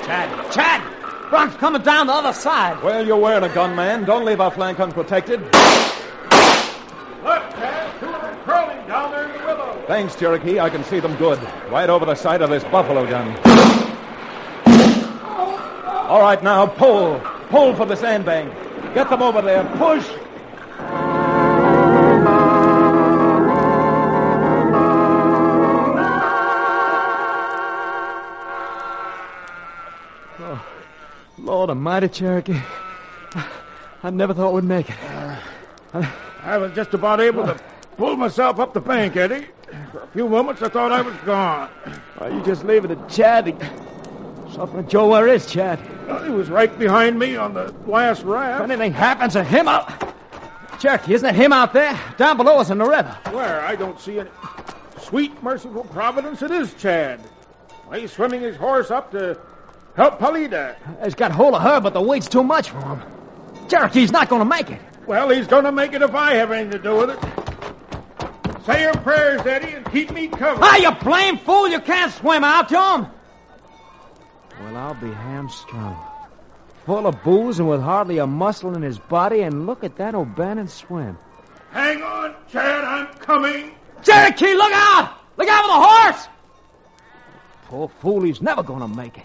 Chad! Brock's coming down the other side. Well, you're wearing a gun, man. Don't leave our flank unprotected. Look, Chad, two of them crawling down there in the willow. Thanks, Cherokee. I can see them good. Right over the sight of this buffalo gun. All right, now, pull. Pull for the sandbank. Get them over there. Push. Oh, Lord almighty, Cherokee. I never thought we'd make it. I was just about able to pull myself up the bank, Eddie. For a few moments, I thought I was gone. Why, you just leave it to Chad. Something, Joe, where is Chad? He was right behind me on the last If raft. anything happens to him, Cherokee, isn't it him out there? Down below us in the river. Where? I don't see any. Sweet, merciful Providence, it is Chad. He's swimming his horse up to help Palida. He's got hold of her, but the weight's too much for him. Cherokee's not going to make it. Well, he's going to make it if I have anything to do with it. Say your prayers, Eddie, and keep me covered. Ah, you blame fool! You can't swim out, John. Well, I'll be hamstrung. Full of booze and with hardly a muscle in his body, and look at that O'Bannon swim. Hang on, Chad, I'm coming. Cherokee, look out! Look out for the horse! Poor fool, he's never going to make it.